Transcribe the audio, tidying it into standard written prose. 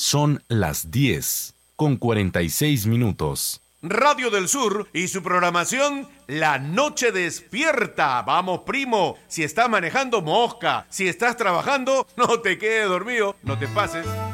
Son las 10:46. Radio del Sur y su programación La Noche Despierta. Vamos, primo, si estás manejando, mosca. Si estás trabajando, no te quedes dormido, no te pases.